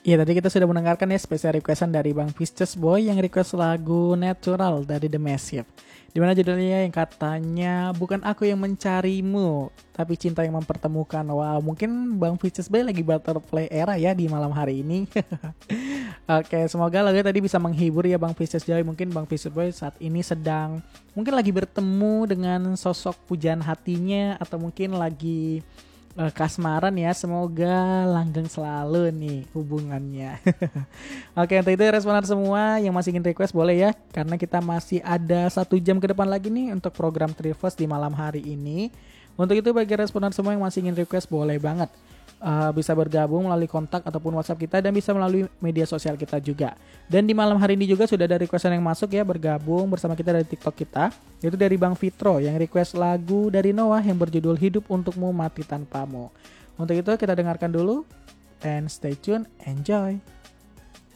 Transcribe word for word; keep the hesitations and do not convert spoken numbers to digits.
Iya, tadi kita sudah mendengarkan ya spesial requestan dari Bang Pisces Boy yang request lagu Natural dari The Massive. Dimana judulnya yang katanya bukan aku yang mencarimu, tapi cinta yang mempertemukan. Wow, mungkin Bang Pisces Boy lagi butterfly era ya di malam hari ini. Oke, semoga lagu tadi bisa menghibur ya Bang Pisces Boy. Mungkin Bang Pisces Boy saat ini sedang mungkin lagi bertemu dengan sosok pujaan hatinya, atau mungkin lagi uh, kasmaran ya. Semoga langgeng selalu nih hubungannya. Oke, untuk itu responan semua yang masih ingin request boleh ya, karena kita masih ada satu jam ke depan lagi nih untuk program Trifles di malam hari ini. Untuk itu bagi responan semua yang masih ingin request boleh banget uh, bisa bergabung melalui kontak ataupun WhatsApp kita, dan bisa melalui media sosial kita juga. Dan di malam hari ini juga sudah ada requestan yang masuk ya, bergabung bersama kita dari TikTok kita, yaitu dari Bang Fitro yang request lagu dari Noah yang berjudul Hidup Untukmu Mati Tanpamu. Untuk itu kita dengarkan dulu, and stay tune, enjoy.